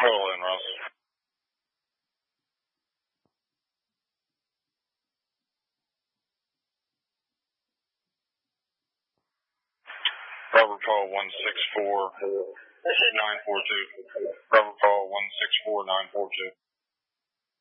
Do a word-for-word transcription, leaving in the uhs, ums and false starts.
Roll in, Ross. Robert call one six four nine four two. Robert call one six four nine four two.